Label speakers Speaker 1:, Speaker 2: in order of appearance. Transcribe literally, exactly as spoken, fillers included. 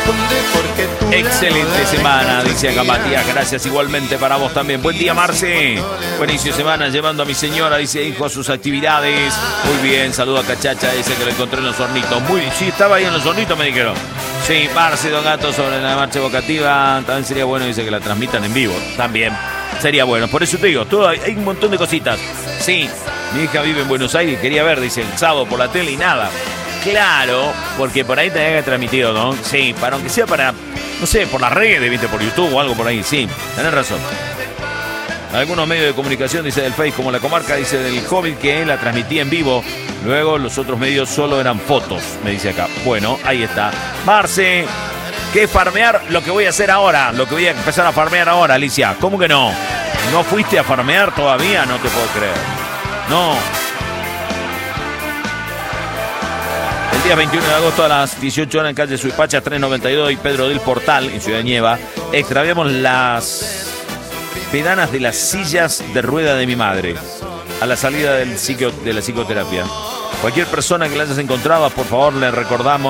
Speaker 1: Excelente semana, dice acá Matías. Gracias igualmente para vos también. Buen día, Marce. Buen inicio de semana llevando a mi señora, dice, hijo, a sus actividades. Muy bien, saluda a Cachacha, dice que lo encontré en los hornitos. Muy bien, sí, estaba ahí en los hornitos, me dijeron. Sí, Marce, Don Gato, sobre la marcha evocativa. También sería bueno, dice, que la transmitan en vivo. También sería bueno. Por eso te digo, todo, hay un montón de cositas. Sí, mi hija vive en Buenos Aires y quería ver, dice, el sábado por la tele y nada. Claro, porque por ahí te haya transmitido, ¿no? Sí, para aunque sea para, no sé, por las redes, viste, por YouTube o algo por ahí. Sí, tenés razón. Algunos medios de comunicación, dice del Face, como La Comarca, dice del Hobbit, que la transmitía en vivo. Luego los otros medios solo eran fotos, me dice acá. Bueno, ahí está. Marce, ¿qué farmear? Lo que voy a hacer ahora, lo que voy a empezar a farmear ahora, Alicia. ¿Cómo que no? ¿No fuiste a farmear todavía? No te puedo creer. No. El día veintiuno de agosto a las dieciocho horas en calle Suipacha trescientos noventa y dos y Pedro del Portal, en Ciudad de Nieva, extraviamos las pedanas de las sillas de rueda de mi madre a la salida del psico, de la psicoterapia. Cualquier persona que la hayas encontrado, por favor, le recordamos